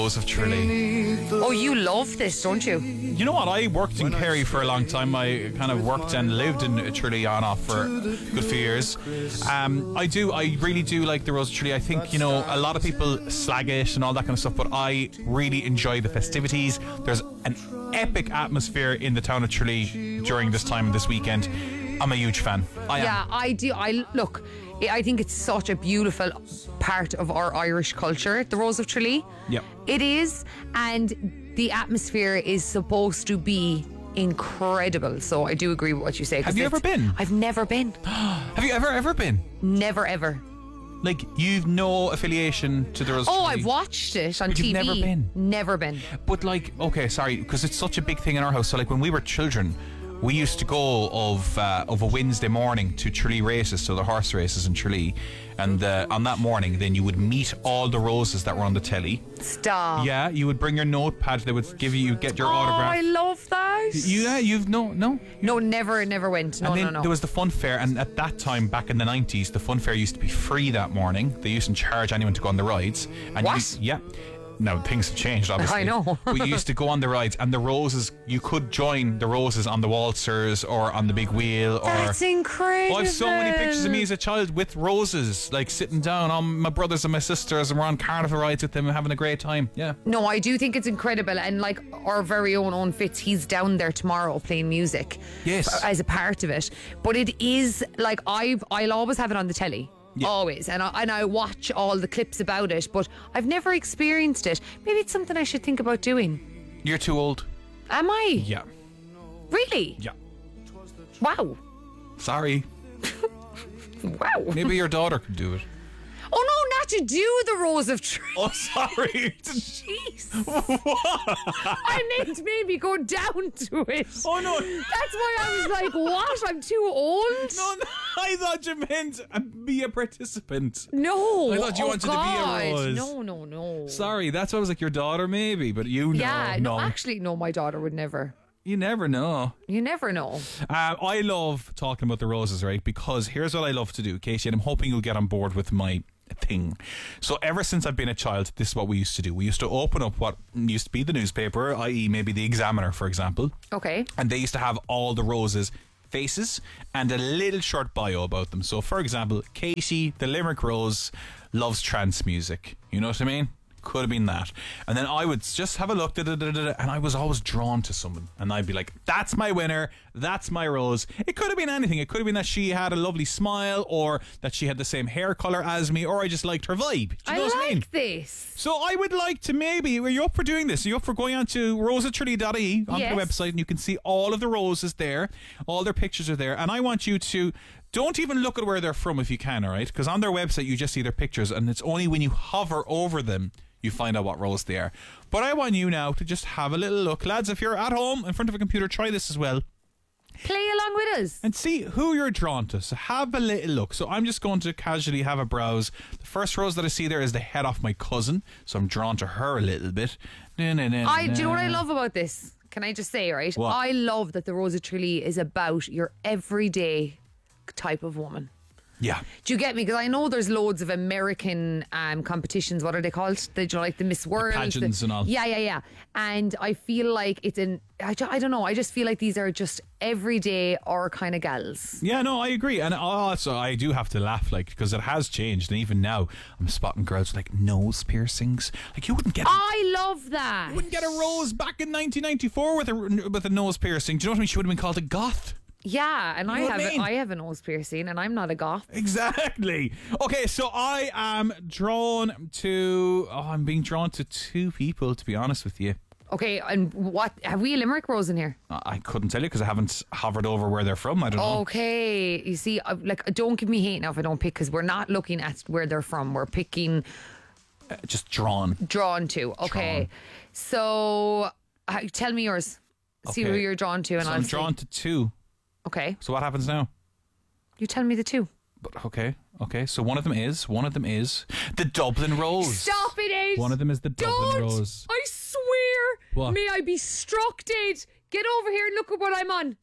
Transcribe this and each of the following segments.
Rose of Tralee. Oh, you love this, don't you? You know what? I worked in Kerry for a long time. I kind of worked and lived in Tralee on off for a good few years. I really do like the Rose of Tralee. I think, a lot of people slag it and all that kind of stuff, but I really enjoy the festivities. There's an epic atmosphere in the town of Tralee during this time, this weekend. I'm a huge fan. Yeah, I do. I think it's such a beautiful part of our Irish culture, the Rose of Tralee. Yep. It is, and the atmosphere is supposed to be incredible. So I do agree with what you say. Have you ever been? I've never been. Have you ever been? Never, ever. Like, you've no affiliation to the Rose of Tralee? I've watched it on but TV. You've never been? Never been. But okay, sorry, because it's such a big thing in our house. So when we were children, we used to go of a Wednesday morning to Tralee races, so the horse races in Tralee, and on that morning then you would meet all the roses that were on the telly. Stop. Yeah, you would bring your notepad. They would get your autograph. I love that. You've no never went. No. There was the fun fair, and at that time back in the 90s, the fun fair used to be free that morning. They used to charge anyone to go on the rides. And what? Now, things have changed, obviously. I know. We used to go on the rides, and the roses, you could join the roses on the waltzers or on the big wheel. That's incredible. I have so many pictures of me as a child with roses, like sitting down on my brothers and my sisters, and we're on carnival rides with them and having a great time. Yeah. No, I do think it's incredible. And like our very own Fitz, he's down there tomorrow playing music. Yes. As a part of it. But it is like I'll always have it on the telly. Yeah. Always, and I watch all the clips about it, but I've never experienced it. Maybe it's something I should think about doing. You're too old. Am I? Yeah. Really? Yeah. Wow. Sorry. Wow. Maybe your daughter could do it. Oh no, not to do the Rose of Tralee. Oh, sorry. Jeez. What? I meant maybe go down to it. Oh no. That's why I was like, what? I'm too old? No, I thought you meant be a participant. No. I thought you wanted to be a Rose. No. Sorry, that's why I was like, your daughter maybe, but you know. Yeah, no, actually, no, my daughter would never. You never know. You never know. I love talking about the roses, right? Because here's what I love to do, Casey, and I'm hoping you'll get on board with my thing. So ever since I've been a child, this is what we used to do. We used to open up what used to be the newspaper, i.e. maybe the Examiner, for example. Okay. And they used to have all the roses' faces and a little short bio about them. So for example, Casey, the Limerick Rose, loves trance music. You know what I mean? Could have been that. And then I would just have a look, and I was always drawn to someone. And I'd be like, that's my winner, that's my Rose. It could have been anything. It could have been that she had a lovely smile, or that she had the same hair colour as me, or I just liked her vibe. Do you know what I mean? This. So I would like to maybe, are you up for doing this? Are you up for going on to roseoftralee.ie on the website, and you can see all of the roses there. All their pictures are there. And I want you to, don't even look at where they're from if you can, all right? Because on their website you just see their pictures, and it's only when you hover over them you find out what rose they are. But I want you now to just have a little look. Lads, if you're at home in front of a computer, try this as well. Play along with us. And see who you're drawn to. So have a little look. So I'm just going to casually have a browse. The first rose that I see there is the head off my cousin. So I'm drawn to her a little bit. Do you know what I love about this? Can I just say, right? What? I love that the Rose of Tralee is about your everyday type of woman. Yeah. Do you get me? Because I know there's loads of American competitions. What are they called? Like the Miss World. The pageants and all. Yeah. And I feel like it's I don't know. I just feel like these are just everyday or kind of gals. Yeah, no, I agree. And also, I do have to laugh, like, because it has changed. And even now, I'm spotting girls with, like, nose piercings. Like, you wouldn't get... I love that. You wouldn't get a Rose back in 1994 with a nose piercing. Do you know what I mean? She would have been called a goth. Yeah, and you know I have a nose piercing, and I'm not a goth. Exactly. Okay, so I am drawn to... I'm being drawn to two people, to be honest with you. Okay, and what... Have we a Limerick Rose in here? I couldn't tell you because I haven't hovered over where they're from. I don't know. Okay, you see, don't give me hate now if I don't pick, because we're not looking at where they're from. We're picking... just drawn. Drawn to. Okay. Drawn. So, tell me yours. See who you're drawn to, and so I'm drawn to two. Okay. So what happens now? You tell me the two. But okay. So one of them is the Dublin Rose. Stop it, Ace. One of them is the Dublin Rose. I swear. What? May I be struck dead. Get over here and look at what I'm on.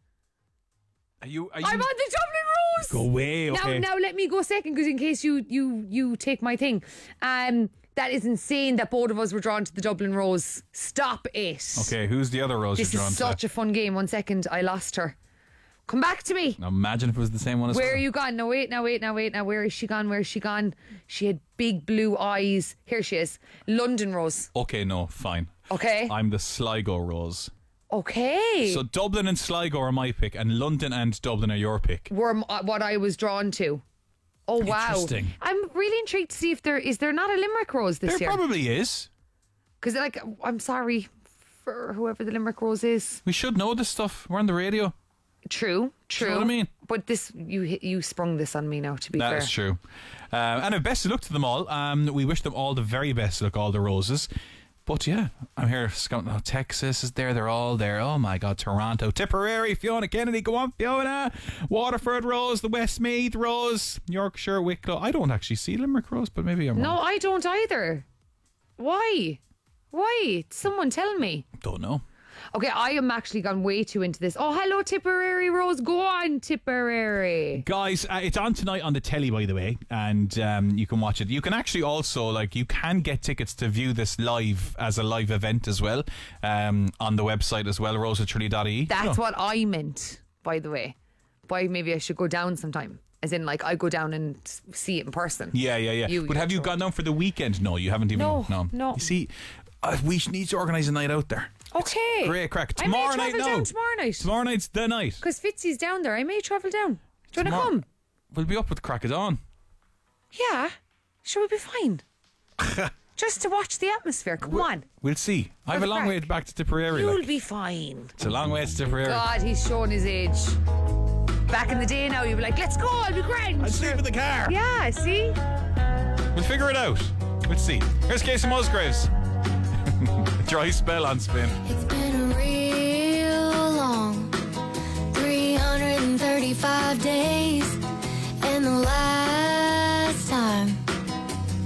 Are you? I'm on the Dublin Rose. Go away. Okay. Now let me go second, because in case you take my thing. That is insane that both of us were drawn to the Dublin Rose. Stop it. Okay, who's the other Rose This you're drawn is such a fun game. 1 second, I lost her. Come back to me. Now imagine if it was the same one as Where her. are you gone? No, wait. Now, where is she gone? Where is she gone? She had big blue eyes. Here she is. London Rose. Okay, no, fine. Okay. I'm the Sligo Rose. Okay. So Dublin and Sligo are my pick, and London and Dublin are your pick. Were what I was drawn to. Oh, wow. Interesting. I'm really intrigued to see if there not a Limerick Rose this year. There probably is. Because, like, I'm sorry for whoever the Limerick Rose is. We should know this stuff. We're on the radio. True. You know what I mean? But this, you sprung this on me now, to be fair. That is true. And best of luck to them all. We wish them all the very best of luck, all the Roses. But yeah, I'm here scouting out. Texas is there. They're all there. Oh my God, Toronto, Tipperary, Fiona Kennedy. Go on, Fiona. Waterford Rose, the Westmeath Rose, Yorkshire, Wicklow. I don't actually see Limerick Rose, but maybe I'm No, wrong. I don't either. Why? Someone tell me. Don't know. Okay, I am actually gone way too into this. Oh, hello, Tipperary Rose. Go on, Tipperary. Guys, it's on tonight on the telly, by the way, and you can watch it. You can actually also, you can get tickets to view this live as a live event as well, on the website as well, rosatrulli.ie. That's what I meant, by the way. Why maybe I should go down sometime. As in, I go down and see it in person. Yeah. But have you gone down for the weekend? No, you haven't even. No. You see, we need to organise a night out there. Okay. Great crack. I Tomorrow may night, travel no. down tomorrow night. Tomorrow night's the night. Because Fitzy's down there. I may travel down. Do you want to come? We'll be up with the crack of dawn. Yeah. Sure, we'll be fine. Just to watch the atmosphere. Come on. We'll see. I have a long way back to Tipperary. You'll be fine. It's a long way to Tipperary. God, he's showing his age. Back in the day now, you'd be like, let's go, I'll be grand. I'll sleep in the car. Yeah, see? We'll figure it out. We'll see. Here's Casey Musgraves. Dry spell on Spin. It's been a real long 335 days, and the last